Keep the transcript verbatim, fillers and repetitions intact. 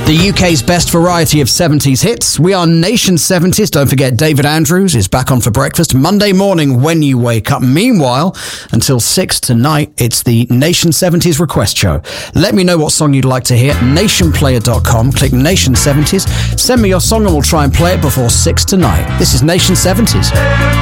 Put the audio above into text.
The U K's best variety of seventies hits. We are Nation seventies. Don't forget, David Andrews is back on for breakfast Monday morning when you wake up. Meanwhile, until six tonight, it's the Nation seventies Request Show. Let me know what song you'd like to hear. nation player dot com. Click Nation seventies. Send me your song and we'll try and play it before six tonight. This is Nation seventies.